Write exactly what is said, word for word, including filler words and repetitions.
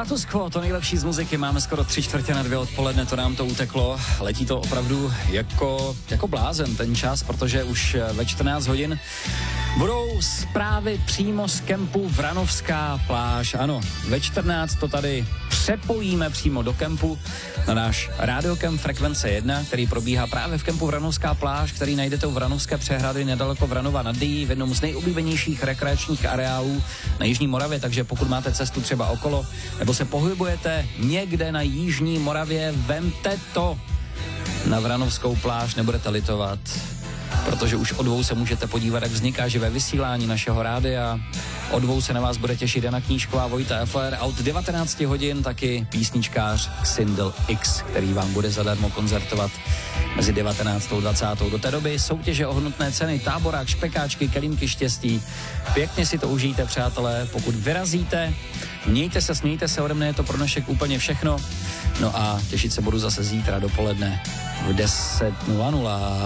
Status Quo, to nejlepší z muziky, máme skoro tři čtvrtě na dvě odpoledne, to nám to uteklo, letí to opravdu jako, jako blázen ten čas, protože už ve čtrnáct hodin budou zprávy přímo z kempu Vranovská pláž. Ano, ve čtrnáct to tady přepojíme přímo do kempu na náš radiokemp Frekvence jedna, který probíhá právě v kempu Vranovská pláž, který najdete u Vranovské přehrady nedaleko Vranova nad Dyjí, v jednom z nejoblíbenějších rekreačních areálů na Jižní Moravě, takže pokud máte cestu třeba okolo, nebo se pohybujete někde na Jižní Moravě, vemte to na Vranovskou pláž, nebudete litovat, protože už od dvou se můžete podívat, jak vzniká živé vysílání našeho rádia. Od dvou se na vás bude těšit Jana Knížková, Vojta Efler a od devatenáct hodin taky písničkář Xindel X, který vám bude zadarmo koncertovat mezi devatenáctou a dvacátou Do té doby soutěže o hodnotné ceny, táborák, špekáčky, kelímky štěstí. Pěkně si to užijte, přátelé, pokud vyrazíte. Mějte se, smějte se, ode mne je to pro dnešek úplně všechno. No a těšit se budu zase zítra dopoledne v deset nula nula.